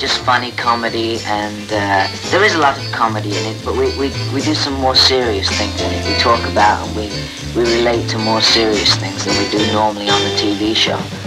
just funny comedy, and there is a lot of comedy in it, but we do some more serious things in it. We talk about and we relate to more serious things than we do normally on the TV show.